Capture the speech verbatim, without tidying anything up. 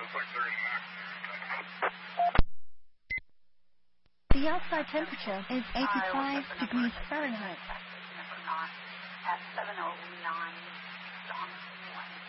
The outside temperature is eighty-five degrees Fahrenheit. At seven oh nine.